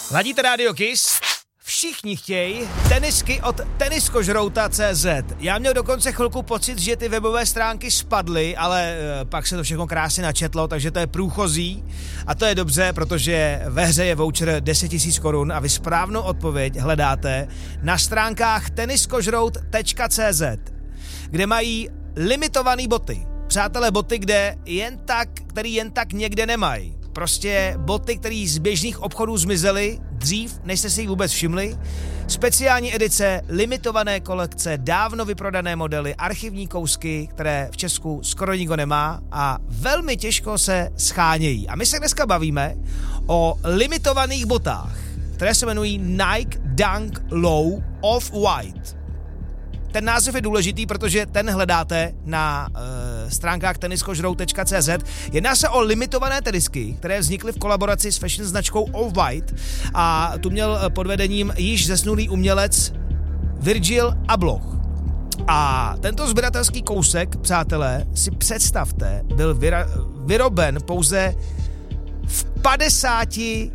Ladíte Radio Kiss? Všichni chtějí tenisky od teniskožrouta.cz. Já měl dokonce chvilku pocit, že ty webové stránky spadly, ale pak se to všechno krásně načetlo, takže to je průchozí. A to je dobře, protože ve hře je voucher 10 000 korun a vy správnou odpověď hledáte na stránkách teniskožrout.cz, kde mají limitované boty. Přátelé, boty, který jen tak někde nemají. Prostě boty, které z běžných obchodů zmizely dřív, než jste si jich vůbec všimli. Speciální edice, limitované kolekce, dávno vyprodané modely, archivní kousky, které v Česku skoro nikdo nemá a velmi těžko se schánějí. A my se dneska bavíme o limitovaných botách, které se jmenují Nike Dunk Low Off-White. Ten název je důležitý, protože ten hledáte na stránkách teniskožrout.cz. Jedná se o limitované tenisky, které vznikly v kolaboraci s fashion značkou Off-White a tu měl pod vedením již zesnulý umělec Virgil Abloh. A tento sběratelský kousek, přátelé, si představte, byl vyroben pouze v 50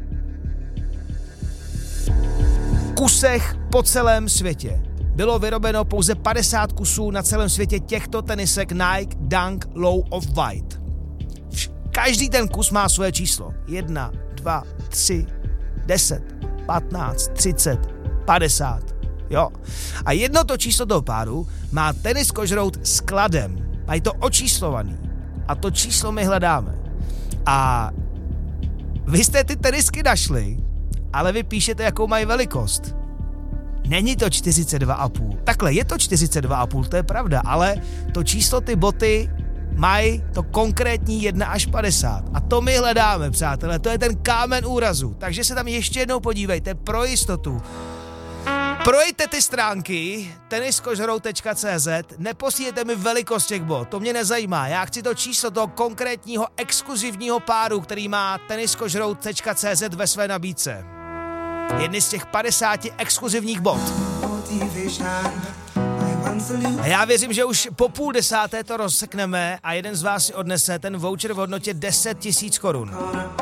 kusech po celém světě. Bylo vyrobeno pouze 50 kusů na celém světě těchto tenisek Nike Dunk Low Off-White. Každý ten kus má svoje číslo. 1, 2, 3, 10, 15, 30, 50. Jo. A jedno to číslo toho páru má Teniskožrout s kladem. Mají to očíslovaný. A to číslo my hledáme. A vy jste ty tenisky našli, ale vy píšete, jakou mají velikost. Není to 42,5. Takhle, je to 42,5, to je pravda, ale to číslo ty boty mají to konkrétní 1 až 50. A to my hledáme, přátelé, to je ten kámen úrazu. Takže se tam ještě jednou podívejte pro jistotu. Projďte ty stránky teniskožrout.cz, neposílejte mi velikost těch bot, to mě nezajímá. Já chci to číslo toho konkrétního exkluzivního páru, který má teniskožrout.cz ve své nabídce. Jedny z těch 50 exkluzivních bot. A já věřím, že už po 9:30 to rozsekneme a jeden z vás si odnese ten voucher v hodnotě 10 000 korun.